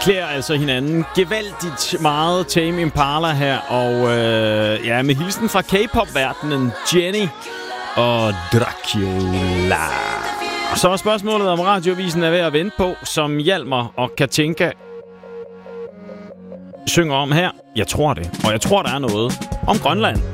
klæder altså hinanden gevaldigt meget. Tame Impala her, og med hilsen fra K-pop-verdenen Jenny og Dracula. Og så er spørgsmålet, om Radioavisen er ved at vente på, som Hjalmar og Katinka synger om her. Jeg tror det, og jeg tror, der er noget om Grønland.